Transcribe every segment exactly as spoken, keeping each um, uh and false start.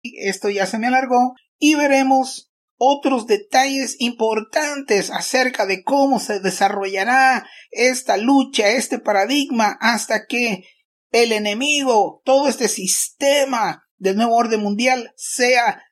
Esto ya se me alargó y veremos otros detalles importantes acerca de cómo se desarrollará esta lucha, este paradigma, hasta que el enemigo, todo este sistema del nuevo orden mundial sea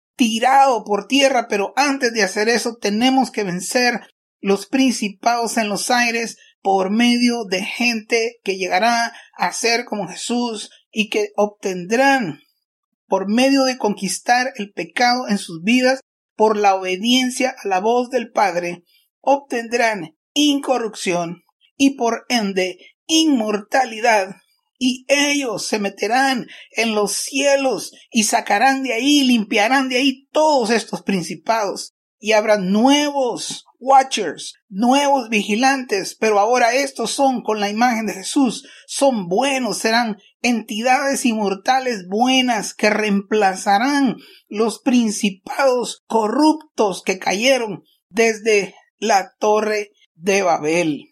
tirado por tierra. Pero antes de hacer eso tenemos que vencer los principados en los aires por medio de gente que llegará a ser como Jesús y que obtendrán, por medio de conquistar el pecado en sus vidas, por la obediencia a la voz del Padre, obtendrán incorrupción y por ende inmortalidad. Y ellos se meterán en los cielos y sacarán de ahí, limpiarán de ahí todos estos principados. Y habrá nuevos watchers, nuevos vigilantes, pero ahora estos son con la imagen de Jesús, son buenos, serán entidades inmortales buenas que reemplazarán los principados corruptos que cayeron desde la Torre de Babel.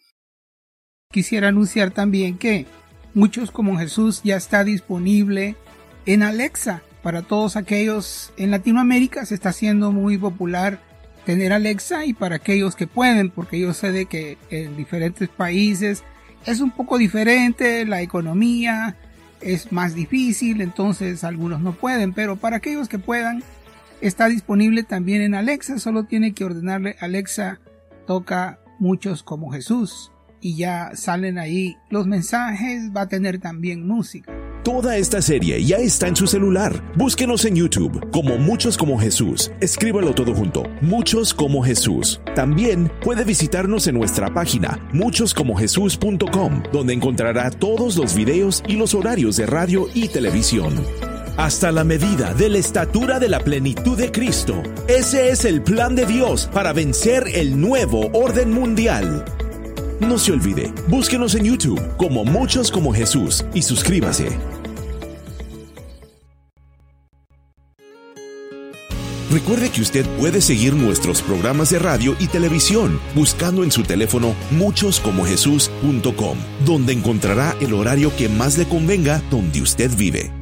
Quisiera anunciar también que Muchos como Jesús ya está disponible en Alexa. Para todos aquellos en Latinoamérica se está haciendo muy popular tener Alexa, y para aquellos que pueden, porque yo sé de que en diferentes países es un poco diferente, la economía es más difícil, entonces algunos no pueden, pero para aquellos que puedan está disponible también en Alexa. Solo tiene que ordenarle: Alexa, toca Muchos como Jesús, y ya salen ahí los mensajes. Va a tener también música. Toda esta serie ya está en su celular. Búsquenos en YouTube como Muchos como Jesús. Escríbalo todo junto: Muchos como Jesús. También puede visitarnos en nuestra página muchos como jesús punto com, donde encontrará todos los videos y los horarios de radio y televisión. Hasta la medida de la estatura de la plenitud de Cristo. Ese es el plan de Dios para vencer el nuevo orden mundial. No se olvide, búsquenos en YouTube como Muchos como Jesús y suscríbase. Recuerde que usted puede seguir nuestros programas de radio y televisión buscando en su teléfono muchos como jesús punto com, donde encontrará el horario que más le convenga donde usted vive.